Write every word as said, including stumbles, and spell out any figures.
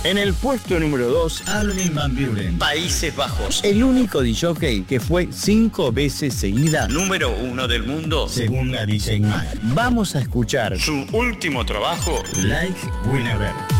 En el puesto número dos, Armin van Buuren, Países Bajos. El único disc-jockey que fue cinco veces seguida número uno del mundo, según la D J Mag. Vamos a escuchar su último trabajo, Like Whenever.